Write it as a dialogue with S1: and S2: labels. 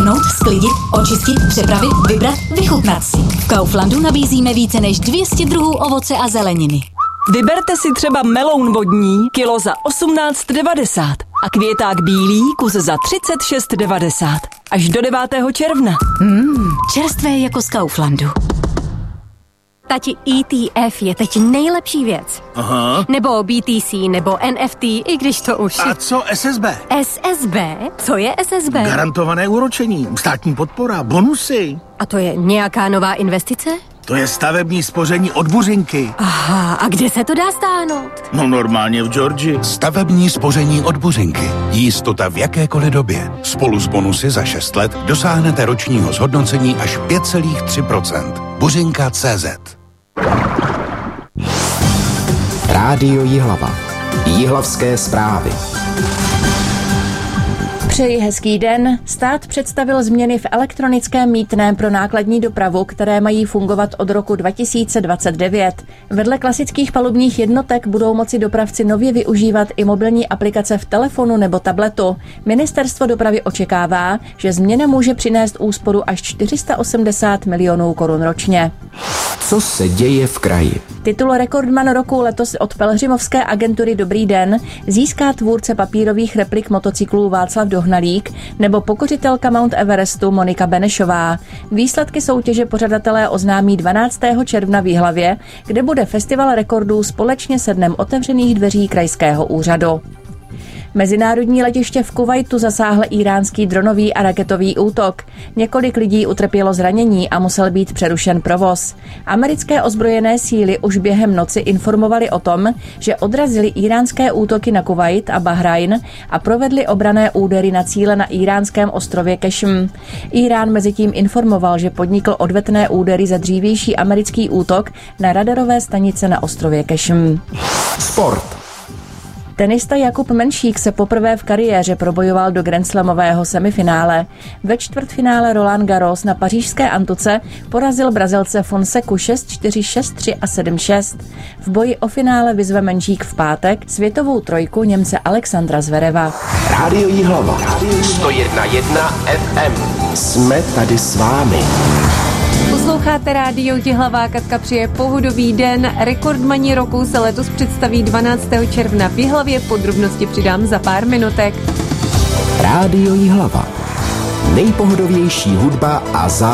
S1: vytáhnout, sklidit, očistit, přepravit, vybrat, vychutnat si. V Kauflandu nabízíme více než 200 druhů ovoce a zeleniny.
S2: Vyberte si třeba meloun vodní kilo za 18,90 a květák bílý kus za 36,90 až do 9. června.
S1: Čerstvé jako z Kauflandu.
S3: Tati, ETF je teď nejlepší věc.
S4: Aha.
S3: Nebo BTC, nebo NFT, i když to už...
S4: A co SSB?
S3: SSB? Co je SSB?
S4: Garantované úročení, státní podpora, bonusy.
S3: A to je nějaká nová investice?
S4: To je stavební spoření od Buřinky.
S3: Aha, a kde se to dá stáhnout?
S4: No normálně v Georgii.
S5: Stavební spoření od Buřinky. Jistota v jakékoliv době. Spolu s bonusy za 6 let dosáhnete ročního zhodnocení až 5,3%. Buřinka.cz.
S6: Rádio Jihlava. Jihlavské zprávy.
S7: Přeji hezký den. Stát představil změny v elektronickém mýtném pro nákladní dopravu, které mají fungovat od roku 2029. Vedle klasických palubních jednotek budou moci dopravci nově využívat i mobilní aplikace v telefonu nebo tabletu. Ministerstvo dopravy očekává, že změna může přinést úsporu až 480 milionů korun ročně.
S6: Co se děje v kraji?
S7: Titul Rekordman roku letos od pelhřimovské agentury Dobrý den získá tvůrce papírových replik motocyklů Václav Dohnalík nebo pokořitelka Mount Everestu Monika Benešová. Výsledky soutěže pořadatelé oznámí 12. června v Jihlavě, kde bude festival rekordů společně se dnem otevřených dveří krajského úřadu. Mezinárodní letiště v Kuvajtu zasáhl íránský dronový a raketový útok. Několik lidí utrpělo zranění a musel být přerušen provoz. Americké ozbrojené síly už během noci informovaly o tom, že odrazili íránské útoky na Kuvajt a Bahrajn a provedli obranné údery na cíle na íránském ostrově Kešm. Írán mezitím informoval, že podnikl odvetné údery za dřívější americký útok na radarové stanice na ostrově Kešm.
S6: Sport.
S7: Tenista Jakub Menšík se poprvé v kariéře probojoval do grandslamového semifinále. Ve čtvrtfinále Roland Garros na pařížské Antuce porazil Brazilce Fonseku 6-4, 6-3 a 7-6. V boji o finále vyzve Menšík v pátek světovou trojku Němce Alexandra Zvereva.
S6: Rádio Jihlava. 101,1 FM. Jsme tady s vámi.
S8: Posloucháte Rádio Jihlava, Katka přeje pohodový den. Rekordmani roku se letos představí 12. června v Jihlavě. Podrobnosti přidám za pár minutek.
S6: Rádio Jihlava. Nejpohodovější hudba a